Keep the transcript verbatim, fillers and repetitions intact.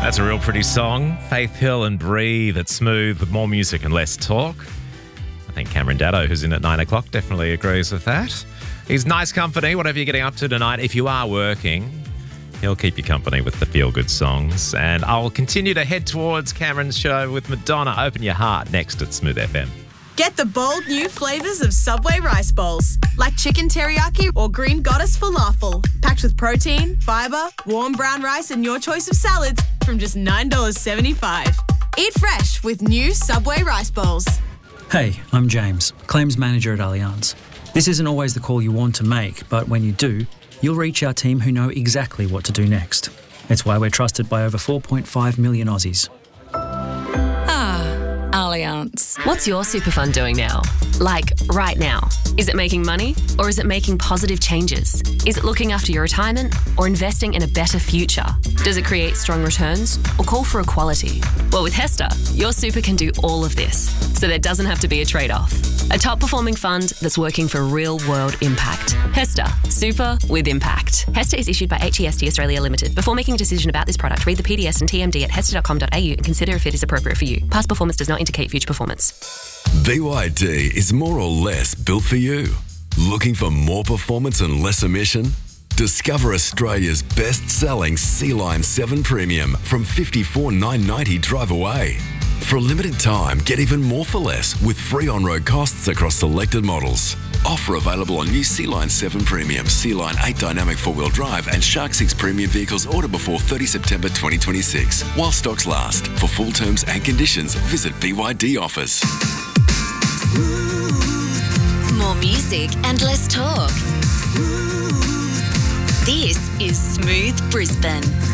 That's a real pretty song. Faith Hill and Breathe. It's smooth with more music and less talk. I think Cameron Daddo, who's in at nine o'clock, definitely agrees with that. He's nice company, whatever you're getting up to tonight. If you are working, he'll keep you company with the feel-good songs. And I'll continue to head towards Cameron's show with Madonna. Open your heart next at Smooth F M. Get the bold new flavours of Subway rice bowls, like chicken teriyaki or green goddess falafel, packed with protein, fibre, warm brown rice and your choice of salads from just nine dollars seventy-five. Eat fresh with new Subway rice bowls. Hey, I'm James, Claims Manager at Allianz. This isn't always the call you want to make, but when you do, you'll reach our team who know exactly what to do next. It's why we're trusted by over four point five million Aussies. Allianz. What's your super fund doing now? Like, right now? Is it making money or is it making positive changes? Is it looking after your retirement or investing in a better future? Does it create strong returns or call for equality? Well, with HESTA, your super can do all of this, so there doesn't have to be a trade-off. A top-performing fund that's working for real-world impact. HESTA, super with impact. HESTA is issued by H E S T Australia Limited. Before making a decision about this product, read the P D S and T M D at hesta dot com dot a u and consider if it is appropriate for you. Past performance does not indicate future performance. B Y D is more or less built for you. Looking for more performance and less emission? Discover Australia's best-selling C-Line seven Premium from fifty-four thousand nine hundred ninety dollars drive away. For a limited time, get even more for less with free on-road costs across selected models. Offer available on new C-Line seven Premium, C-Line eight Dynamic four-wheel drive and Shark six Premium vehicles ordered before thirtieth September twenty twenty-six. While stocks last. For full terms and conditions, visit B Y D Offers. More music and less talk. This is Smooth Brisbane.